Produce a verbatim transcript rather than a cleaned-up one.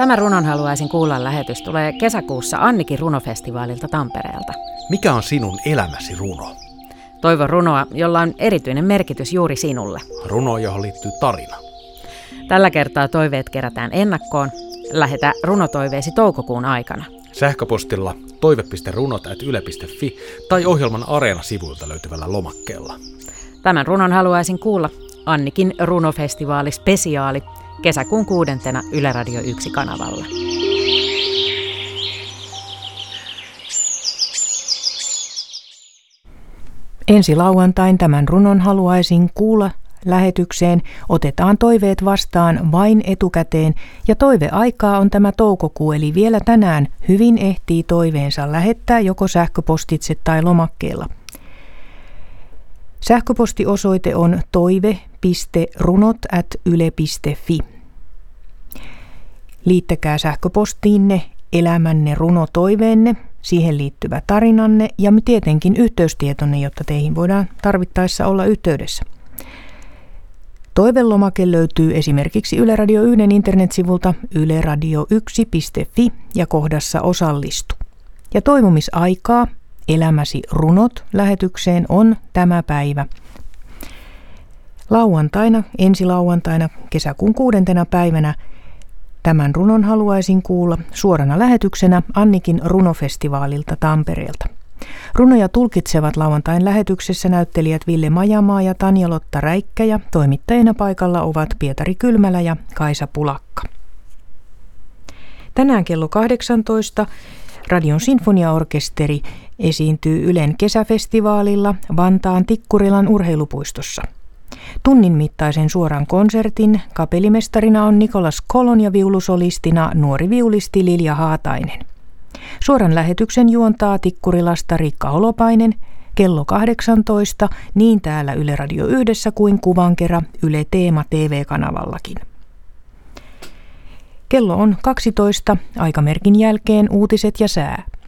Tämä runon haluaisin kuulla lähetys tulee kesäkuussa Annikin runofestivaalilta Tampereelta. Mikä on sinun elämäsi runo? Toivon runoa, jolla on erityinen merkitys juuri sinulle. Runo, johon liittyy tarina. Tällä kertaa toiveet kerätään ennakkoon. Lähetä runotoiveesi toukokuun aikana. Sähköpostilla toive piste runot ät yle piste fi tai ohjelman Areena-sivuilta löytyvällä lomakkeella. Tämän runon haluaisin kuulla Annikin runofestivaali spesiaali kesäkuun kuudentena Yle Radio yksi kanavalla. Ensi lauantain tämän runon haluaisin kuulla lähetykseen. Otetaan toiveet vastaan vain etukäteen ja toiveaikaa on tämä toukokuu, eli vielä tänään hyvin ehtii toiveensa lähettää joko sähköpostitse tai lomakkeella. Sähköpostiosoite on toive piste runot ät yle piste fi. Liittäkää sähköpostiinne elämänne runotoiveenne, siihen liittyvä tarinanne ja tietenkin yhteystietonne, jotta teihin voidaan tarvittaessa olla yhteydessä. Toivelomake löytyy esimerkiksi Yle Radio yksi internetsivulta yle radio yksi piste fi ja kohdassa osallistu. Ja toivomisaikaa Elämäsi runot lähetykseen on tämä päivä. Lauantaina, ensi lauantaina, kesäkuun kuudentena päivänä tämän runon haluaisin kuulla suorana lähetyksenä Annikin runofestivaalilta Tampereelta. Runoja tulkitsevat lauantain lähetyksessä näyttelijät Ville Majamaa ja Tanja-Lotta Räikkä ja toimittajina paikalla ovat Pietari Kylmälä ja Kaisa Pulakka. Tänään kello kahdeksantoista Radion sinfoniaorkesteri esiintyy Ylen kesäfestivaalilla Vantaan Tikkurilan urheilupuistossa. Tunnin mittaisen suoran konsertin kapellimestarina on Nikolas Kolon ja viulusolistina nuori viulisti Lilja Haatainen. Suoran lähetyksen juontaa Tikkurilasta Riikka Holopainen kello kahdeksantoista niin täällä Yle Radio yhdessä kuin kuvankera Yle Teema T V-kanavallakin. Kello on kaksitoista, aikamerkin jälkeen uutiset ja sää.